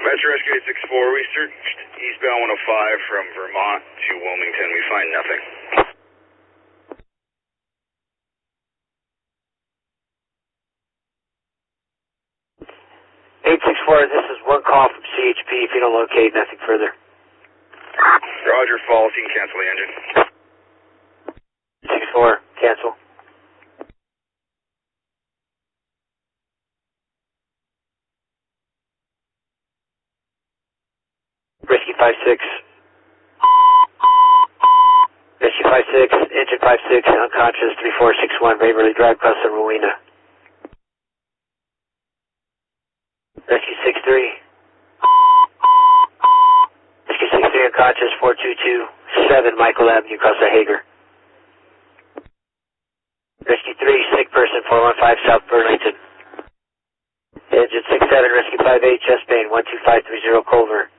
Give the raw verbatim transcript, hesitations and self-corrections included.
Metro Rescue eight six four, we searched eastbound one oh five from Vermont to Wilmington. We find nothing. eight six four, this is one call from C H P. If you don't locate, nothing further. Roger, false. You can cancel the engine. six four, cancel. Rescue five six. Rescue five six, engine five six, unconscious, three four six one, Waverly Drive, Casa Rowena. Rescue six three. Rescue six three, unconscious, four two two seven, Michael Avenue, Casa Hager. Rescue three, sick person, four one five South Burlington. Engine six seven, Rescue five eight, chest pain, one two five three zero, Culver.